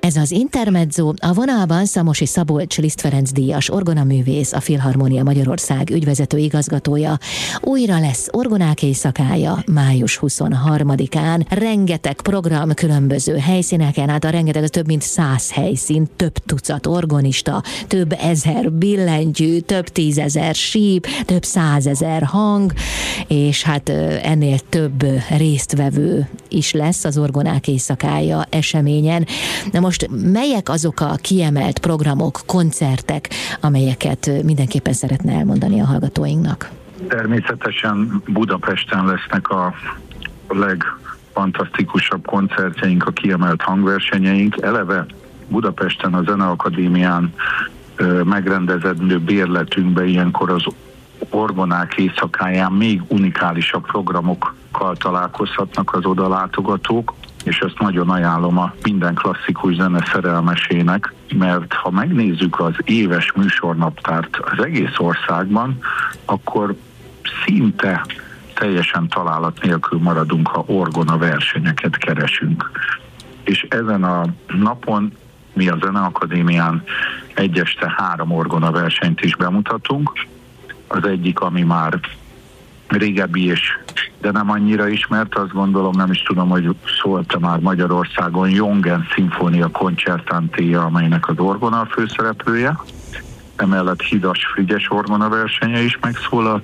Ez az Intermezzo, a vonalban Szamosi Szabolcs Liszt Ferenc díjas orgonaművész, a Filharmonia Magyarország ügyvezető igazgatója. Újra lesz orgonák éjszakája május 23-án. Rengeteg program különböző helyszíneken, hát a rengeteg, az több mint 100 helyszín, több tucat orgonista, több ezer billentyű, több 10 000 síp, több 100 000 hang, és hát ennél több résztvevő is lesz az orgonák éjszakája eseményen. Na most melyek azok a kiemelt programok, koncertek, amelyeket mindenképpen szeretne elmondani a hallgatóinknak? Természetesen Budapesten lesznek a legfantasztikusabb koncertjeink, a kiemelt hangversenyeink. Eleve Budapesten a Zeneakadémián megrendezendő bérletünkbe ilyenkor az orgonák éjszakáján még unikálisabb programokkal találkozhatnak az odalátogatók, és ezt nagyon ajánlom a minden klasszikus zene szerelmesének, mert ha megnézzük az éves műsornaptárt az egész országban, akkor szinte teljesen találat nélkül maradunk, ha orgona versenyeket keresünk. És ezen a napon mi a Zeneakadémián egy este 3 orgona versenyt is bemutatunk. Az egyik, ami már régebbi de nem annyira ismert, azt gondolom, nem is tudom, hogy szólt már Magyarországon, Jongen Szimfónia Concertantéja, amelynek az orgona a főszereplője. Emellett Hidas Frigyes orgona versenye is megszólal,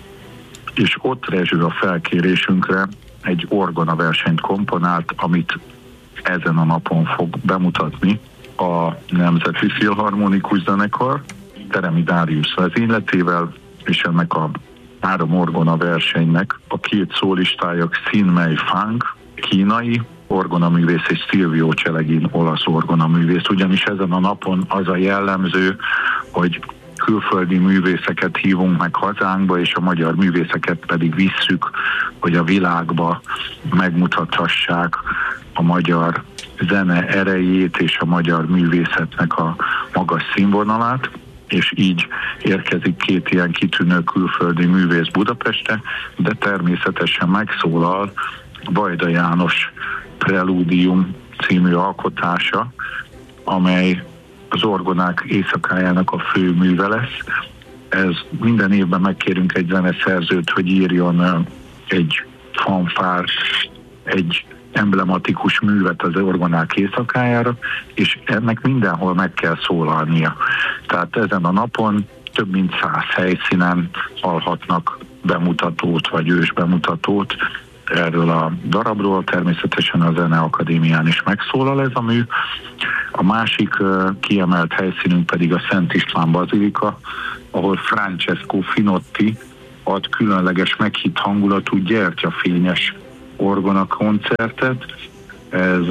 és ott Rezső a felkérésünkre egy orgona versenyt komponált, amit ezen a napon fog bemutatni a Nemzeti Filharmonikus Zenekar Teremi Dáriusz vezényletével, és ennek a 3 orgona versenynek a 2 szólistája Xin Mei Fang, kínai orgonaművész, és Silvio Celegin, olasz orgonaművész. Ugyanis ezen a napon az a jellemző, hogy külföldi művészeket hívunk meg hazánkba, és a magyar művészeket pedig visszük, hogy a világba megmutathassák a magyar zene erejét és a magyar művészetnek a magas színvonalát, és így érkezik 2 ilyen kitűnő külföldi művész Budapestre, de természetesen megszólal Vajda János Prelúdium című alkotása, amely az orgonák éjszakájának a fő műve lesz. Ez minden évben megkérünk egy zeneszerzőt, hogy írjon egy fanfár, egy emblematikus művet az orgonák éjszakájára, és ennek mindenhol meg kell szólalnia. Tehát ezen a napon több mint 100 helyszínen hallhatnak bemutatót vagy ősbemutatót erről a darabról. Természetesen a Zeneakadémián is megszólal ez a mű. A másik kiemelt helyszínünk pedig a Szent István Bazilika, ahol Francesco Finotti ad különleges meghitt hangulatú gyertyafényes orgona koncertet. Ez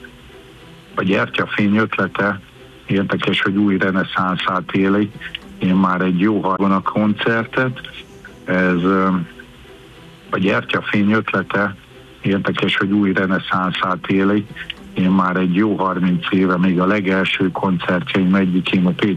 a gyertyafény ötlete érdekes, hogy új reneszánszát éli. Én már egy jó orgona koncertet. Ez a gyertyafény ötlete érdekes, hogy új reneszánszát éli. Én már egy jó 30 éve, még a legelső koncertjeim egyikén a